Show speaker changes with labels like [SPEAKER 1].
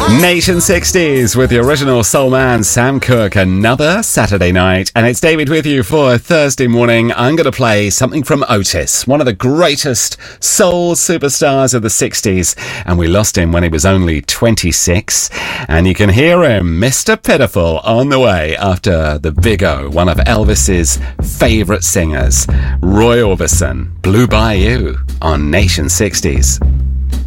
[SPEAKER 1] Nation 60s with the original soul man Sam Cooke. Another Saturday night, and it's David with you for a Thursday morning. I'm going to play something from Otis, one of the greatest soul superstars of the 60s, and we lost him when he was only 26. And you can hear him, Mr. Pitiful, on the way after the Big O, one of Elvis's favourite singers, Roy Orbison, Blue Bayou on Nation 60s.